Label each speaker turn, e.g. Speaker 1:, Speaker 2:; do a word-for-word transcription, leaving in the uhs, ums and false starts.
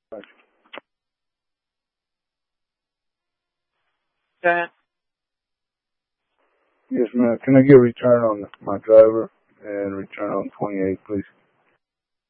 Speaker 1: That
Speaker 2: Yes, ma'am. Can I get a return on my driver and return on twenty-eight, please?